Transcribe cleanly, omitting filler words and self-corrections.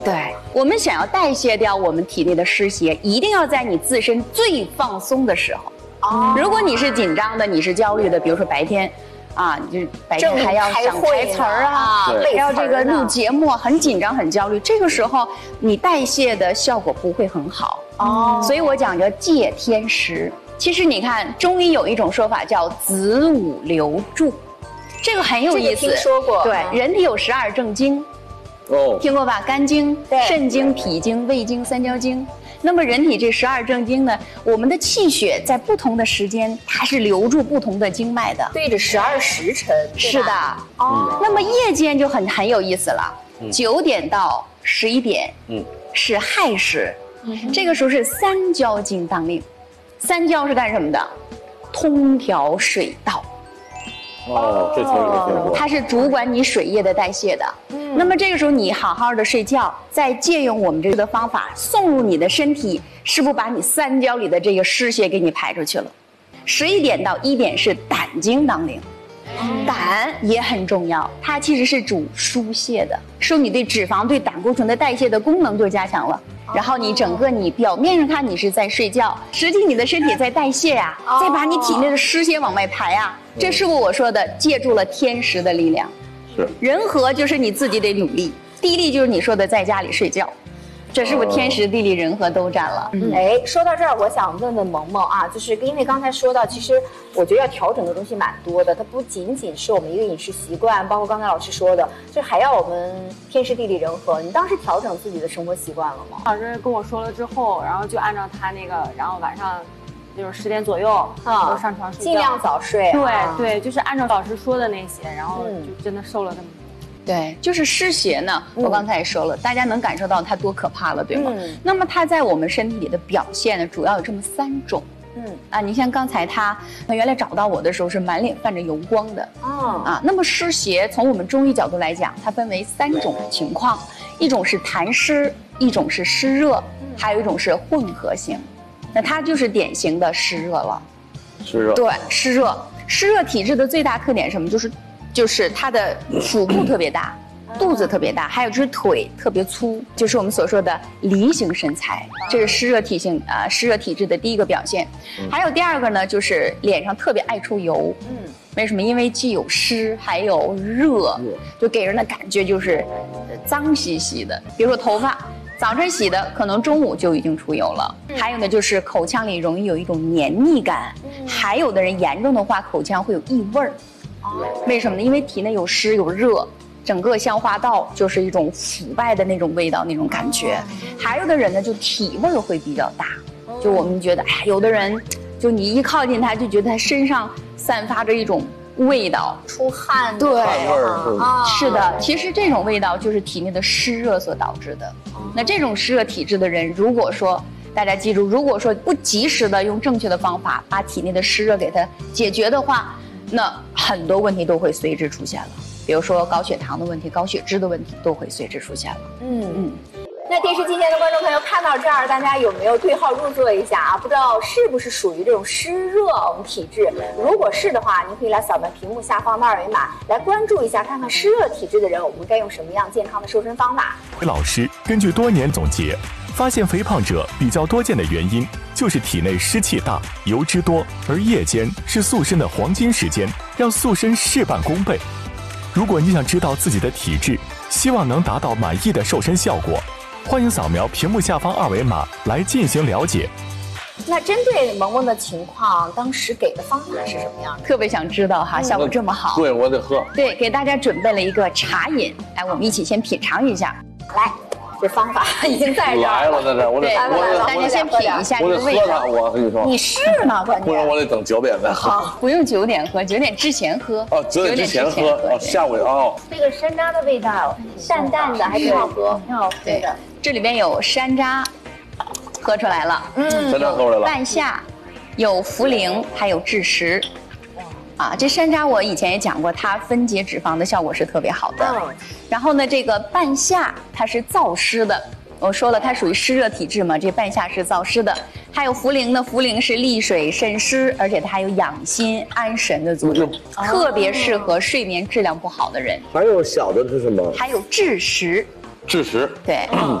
对，我们想要代谢掉我们体内的湿邪，一定要在你自身最放松的时候。如果你是紧张的，你是焦虑的，比如说白天，就是白天还要想台词儿还要这个录节目，很紧张很焦虑，这个时候你代谢的效果不会很好。所以我讲究借天时。其实你看，中医有一种说法叫子午流注，这个很有意思。 听说过。 对，人体有12正经。听过吧？肝经、肾经、脾经、胃经、三焦经。那么人体这12正经呢，我们的气血在不同的时间，它是流注不同的经脉的， 对着12时辰。 是的。那么夜间就很有意思了，9点到11点，是亥时，这个时候是三焦经当令。三焦是干什么的？通调水道。 这词儿也听过。 它是主管你水液的代谢的。那么这个时候你好好的睡觉，再借用我们这个方法送入你的身体，是不是把你三焦里的这个湿邪给你排出去了？11点到1点是胆经当令。胆也很重要，它其实是主疏泄的，说你对脂肪、对胆固醇的代谢的功能就加强了。然后你整个你表面上看你是在睡觉，实际你的身体在代谢呀，再把你体内的湿邪往外排啊。这是不是我说的借助了天时的力量？ 是。 人和就是你自己得努力，地利就是你说的在家里睡觉。这是不是天时地利人和都占了？ 说到这儿，我想问问萌萌啊，就是因为刚才说到，其实我觉得要调整的东西蛮多的，它不仅仅是我们一个饮食习惯，包括刚才老师说的，就还要我们天时地利人和。你当时调整自己的生活习惯了吗？ 老师跟我说了之后，然后就按照他那个，然后晚上就是10点左右都上床睡觉， 尽量早睡。 对，就是按照老师说的那些，然后就真的瘦了这么多。 对，就是湿邪呢，我刚才也说了，大家能感受到它多可怕了，对吗？那么它在我们身体里的表现呢，主要有这么3种。你像刚才他原来找到我的时候是满脸泛着油光的。那么湿邪从我们中医角度来讲，它分为3种情况，一种是痰湿，一种是湿热，还有一种是混合型。那它就是典型的湿热了。 湿热。 对，湿热。湿热体质的最大特点是什么？就是它的腹部特别大，肚子特别大，还有就是腿特别粗，就是我们所说的梨形身材，这是湿热体质的第一个表现。还有第二个呢，就是脸上特别爱出油。为什么？因为既有湿还有热，就给人的感觉就是脏兮兮的。比如说头发，早晨洗的，可能中午就已经出油了。还有呢，就是口腔里容易有一种黏腻感，还有的人严重的话，口腔会有异味儿。为什么呢？因为体内有湿有热，整个消化道就是一种腐败的那种味道，那种感觉。还有的人呢，就体味会比较大，就我们觉得，有的人就你一靠近他，就觉得他身上散发着一种味道， 出汗。 对， 是的。其实这种味道就是体内的湿热所导致的。那这种湿热体质的人，如果说大家记住，如果说不及时的用正确的方法把体内的湿热给它解决的话，那很多问题都会随之出现了，比如说高血糖的问题、高血脂的问题都会随之出现了。 那电视机前的观众朋友看到这儿，大家有没有对号入座一下啊？不知道是不是属于这种湿热体质？如果是的话，您可以来扫描屏幕下方的2维码，来关注一下，看看湿热体质的人，我们该用什么样健康的瘦身方法。 老师根据多年总结，发现肥胖者比较多见的原因就是体内湿气大、油脂多，而夜间是塑身的黄金时间，要塑身事半功倍。如果你想知道自己的体质，希望能达到满意的瘦身效果，欢迎扫描屏幕下方2维码来进行了解。 那针对萌萌的情况，当时给的方法是什么样的？ 特别想知道哈，效果这么好。 对，我得喝。 对，给大家准备了一个茶饮，来，我们一起先品尝一下。 来，这方法已经在这儿来了，在这儿，我得大家先品一下这个味道。 我跟你说， 你是吗？关键不然我得等9点再喝。 不用9点喝，9点之前喝。 9点之前喝。下午这个山楂的味道，淡淡的，还挺好喝，挺好喝的。 这里边有山楂，喝出来了。 山楂喝出来了。 半夏，有茯苓，还有枳实。这山楂我以前也讲过，它分解脂肪的效果是特别好的。然后呢，这个半夏它是燥湿的，我说了它属于湿热体质嘛，这半夏是燥湿的。还有茯苓呢，茯苓是利水渗湿，而且它还有养心安神的作用，特别适合睡眠质量不好的人。 还有小的是什么？ 还有枳实。 事实。 对。